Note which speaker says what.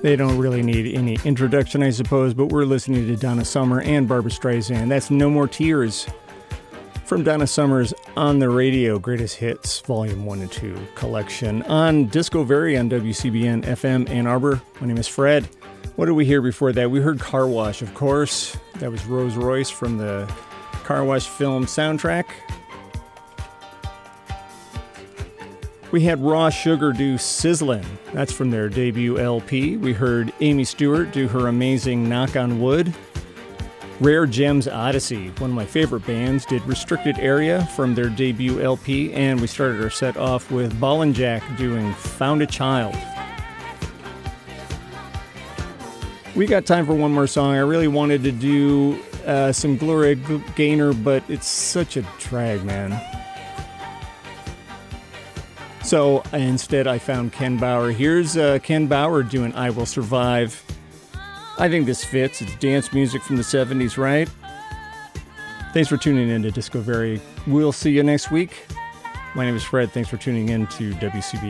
Speaker 1: They don't really need any introduction, I suppose, but we're listening to Donna Summer and Barbra Streisand. That's No More Tears from Donna Summer's On the Radio Greatest Hits Volume 1 and 2 collection on Discovery on WCBN FM Ann Arbor. My name is Fred. What did we hear before that? We heard Car Wash, of course. That was Rose Royce from the Car Wash film soundtrack. We had Raw Sugar do Sizzlin'. That's from their debut LP. We heard Amy Stewart do her amazing Knock on Wood. Rare Gems Odyssey, one of my favorite bands, did Restricted Area from their debut LP. And we started our set off with Ball and Jack doing Found a Child. We got time for one more song. I really wanted to do some Gloria Gaynor, but it's such a drag, man. So instead I found Ken Bauer. Here's Ken Bauer doing I Will Survive. I think this fits. It's dance music from the 70s, right? Thanks for tuning in to Discovery. We'll see you next week. My name is Fred. Thanks for tuning in to WCB.